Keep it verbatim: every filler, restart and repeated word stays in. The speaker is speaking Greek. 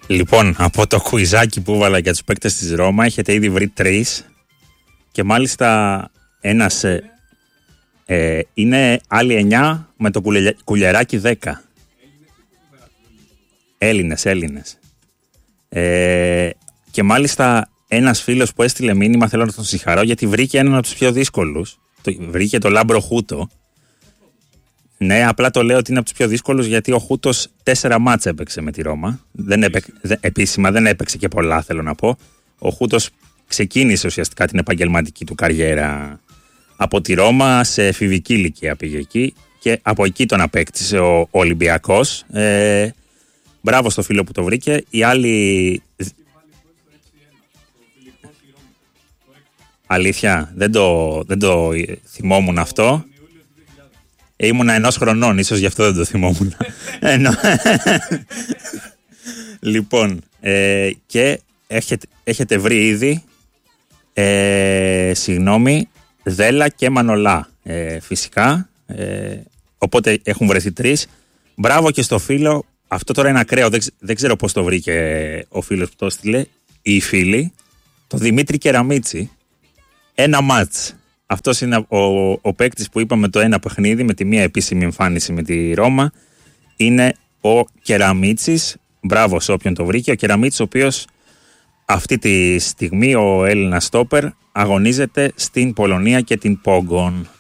Λοιπόν, από το κουιζάκι που έβαλα για τους παίκτες της Ρώμα έχετε ήδη βρει τρεις και μάλιστα ένας ε, ε, είναι άλλοι εννιά με το κουλε, κουλεράκι δέκα. Έλληνες, Έλληνες. Ε, και μάλιστα ένας φίλος που έστειλε μήνυμα, θέλω να τον συγχαρώ γιατί βρήκε έναν από τους πιο δύσκολους. Το, βρήκε το Λάμπρο Χούτο. Ναι, απλά το λέω ότι είναι από τους πιο δύσκολους γιατί ο Χούτος τέσσερα μάτς έπαιξε με τη Ρώμα. Δεν έπαι, δε, επίσημα δεν έπαιξε και πολλά, θέλω να πω. Ο Χούτος ξεκίνησε ουσιαστικά την επαγγελματική του καριέρα από τη Ρώμα, σε εφηβική ηλικία πήγε εκεί και από εκεί τον απέκτησε ο, ο Ολυμπιακός. Ε, μπράβο στο φίλο που το βρήκε. Οι άλλοι... Αλήθεια, δεν το, δεν το θυμόμουν αυτό. Ήμουνα ενός χρονών, ίσως γι' αυτό δεν το θυμόμουν. Λοιπόν, ε, και έχετε, έχετε βρει ήδη, ε, συγγνώμη, Δέλα και Μανολά, ε, φυσικά. Ε, οπότε έχουν βρεθεί τρεις. Μπράβο και στο φίλο. Αυτό τώρα είναι ακραίο, δεν, δεν ξέρω πώς το βρήκε ο φίλος που το έστειλε. Η φίλη, το Δημήτρη Κεραμίτσι. Ένα μάτς. Αυτός είναι ο, ο παίκτης που είπαμε το ένα παιχνίδι με τη μία επίσημη εμφάνιση με τη Ρώμα. Είναι ο Κεραμίτσης. Μπράβο σε όποιον το βρήκε. Ο Κεραμίτσης, ο οποίος αυτή τη στιγμή, ο Έλληνας στόπερ, αγωνίζεται στην Πολωνία και την Πόγκον.